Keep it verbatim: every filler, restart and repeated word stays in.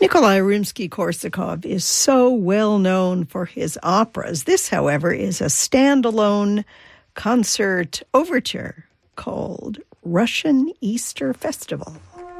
Nikolai Rimsky-Korsakov is so well known for his operas. This, however, is a standalone concert overture called Russian Easter Festival.